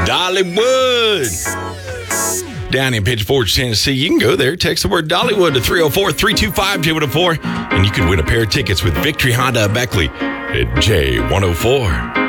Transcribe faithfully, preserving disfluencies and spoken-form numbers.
Dollywood. Down in Pigeon Forge, Tennessee. You can go there. Text the word Dollywood to three oh four, three two five, J one oh four, and you can win a pair of tickets with Victory Honda of Beckley at J one oh four.